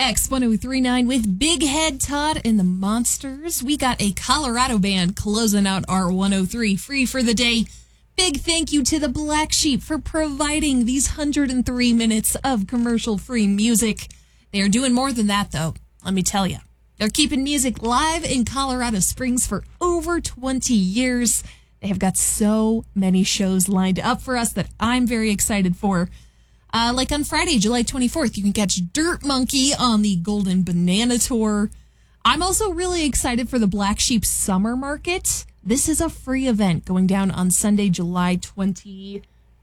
X1039 with Big Head Todd and the Monsters. We got a Colorado band closing out our 103 free for the day. Big thank you to the Black Sheep for providing these 103 minutes of commercial-free music. They are doing more than that, though, let me tell you. They're keeping music live in Colorado Springs for over 20 years. They have got so many shows lined up for us that I'm very excited for. Like on Friday, July 24th, you can catch Dirt Monkey on the Golden Banana Tour. I'm also really excited for the Black Sheep Summer Market. This is a free event going down on Sunday, July 26th.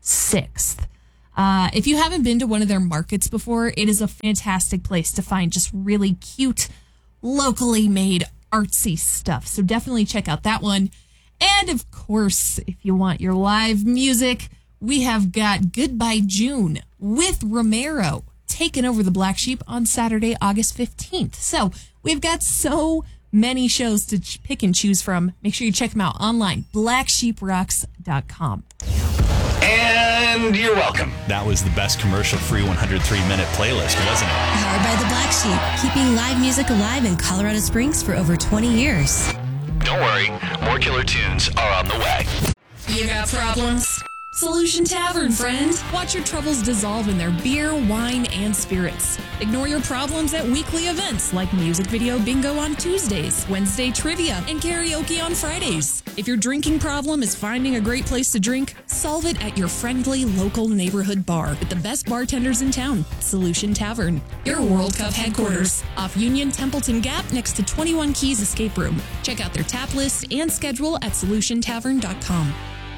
If you haven't been to one of their markets before, it is a fantastic place to find just really cute, locally made, artsy stuff. So definitely check out that one. And of course, if you want your live music, we have got Goodbye June with Romero taking over the Black Sheep on Saturday, August 15th. So we've got so many shows to pick and choose from. Make sure you check them out online, blacksheeprocks.com. And you're welcome. That was the best commercial-free 103-minute playlist, wasn't it? Powered by the Black Sheep, keeping live music alive in Colorado Springs for over 20 years. Don't worry, more killer tunes are on the way. You got problems? Solution Tavern, friend. Watch your troubles dissolve in their beer, wine, and spirits. Ignore your problems at weekly events like music video bingo on Tuesdays, Wednesday trivia, and karaoke on Fridays. If your drinking problem is finding a great place to drink, solve it at your friendly local neighborhood bar with the best bartenders in town. Solution Tavern, your World Cup headquarters, off Union Templeton Gap next to 21 Keys Escape Room. Check out their tap list and schedule at solutiontavern.com.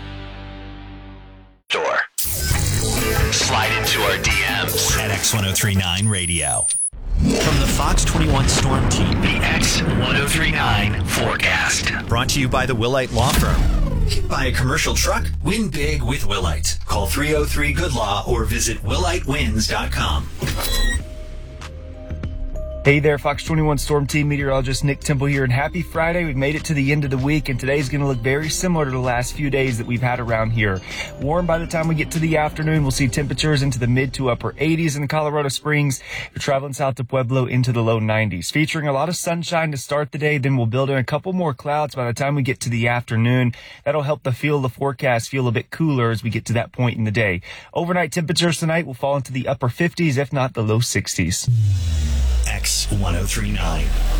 Door. Slide into our DMs At X1039 Radio. From the Fox 21 Storm Team, the X1039 forecast. brought to you by the Willite Law Firm. Buy a commercial truck? Win big with Willite. Call 303-GOOD-LAW or visit willitewins.com. Hey there, Fox 21 Storm Team meteorologist Nick Temple here, and happy Friday. We've made it to the end of the week, and today's going to look very similar to the last few days that we've had around here. Warm by the time we get to the afternoon. We'll see temperatures into the mid to upper 80s in Colorado Springs. If you're traveling south to Pueblo, into the low 90s. Featuring a lot of sunshine to start the day, then we'll build in a couple more clouds by the time we get to the afternoon. That'll help the forecast feel a bit cooler as we get to that point in the day. Overnight temperatures tonight will fall into the upper 50s, if not the low 60s. X1039.